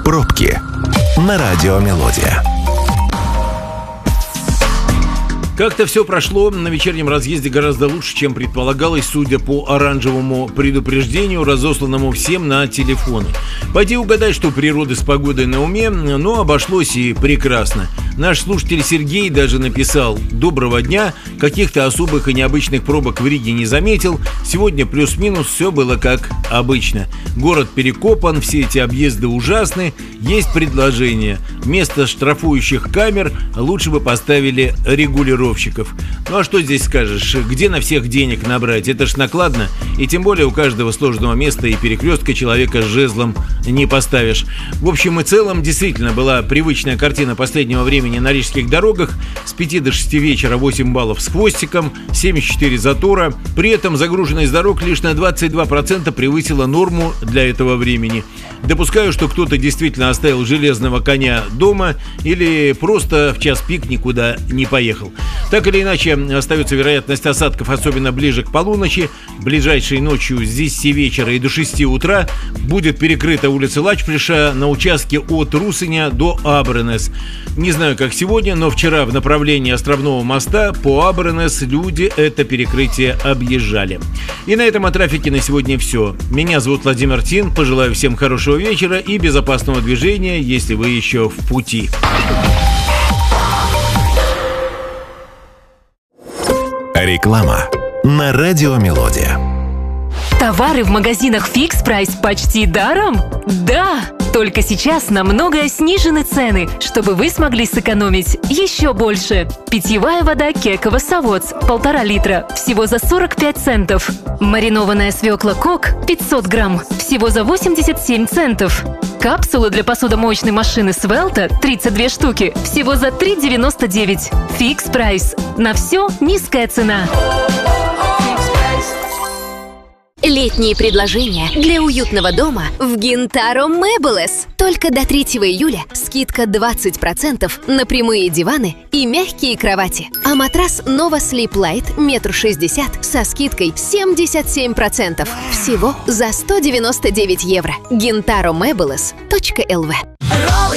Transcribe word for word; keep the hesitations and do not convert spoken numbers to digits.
Пробки на радио Мелодия. Как-то все прошло на вечернем разъезде гораздо лучше, чем предполагалось, судя по оранжевому предупреждению, разосланному всем на телефоны. Пойди угадай, что природы с погодой на уме, но обошлось и прекрасно. Наш слушатель Сергей даже написал: «Доброго дня, каких-то особых и необычных пробок в Риге не заметил. Сегодня плюс-минус все было как обычно. Город перекопан, все эти объезды ужасны. Есть предложение: вместо штрафующих камер лучше бы поставили регулировщиков». Ну а что здесь скажешь? Где на всех денег набрать? Это ж накладно. И тем более у каждого сложного места и перекрестка человека с жезлом не поставишь. В общем и целом, действительно была привычная картина последнего времени на рижских дорогах. С пяти до шести вечера восемь баллов с хвостиком, семьдесят четыре затора. При этом загруженность дорог лишь на двадцать два процента превысила норму для этого времени. Допускаю, что кто-то действительно оставил железного коня дома или просто в час пик никуда не поехал. Так или иначе, остается вероятность осадков, особенно ближе к полуночи. Ближайшей ночью с десяти вечера и до шести утра будет перекрыта улица Лачплеша на участке от Русыня до Абренес. Не знаю, как сегодня, но вчера в направлении Островного моста по Абренес люди это перекрытие объезжали. И на этом о трафике на сегодня все. Меня зовут Владимир Тин. Пожелаю всем хорошего вечера и безопасного движения, если вы еще в пути. Реклама на радио Мелодия. Товары в магазинах Fix Price почти даром? Да! Только сейчас на многое снижены цены, чтобы вы смогли сэкономить еще больше. Питьевая вода Кекова Савоц полтора литра всего за сорок пять центов. Маринованная свекла Кок пятьсот грамм всего за восемьдесят семь центов. Капсулы для посудомоечной машины Свелта тридцать две штуки всего за три девяносто девять. Fix Price. На все низкая цена. Летние предложения для уютного дома в Гинтаро Мебелес. Только до третьего июля скидка двадцать процентов на прямые диваны и мягкие кровати. А матрас Nova Sleep Light метр шестьдесят со скидкой семьдесят семь процентов. Всего за сто девяносто девять евро. гинтаро мебелес точка эл ви.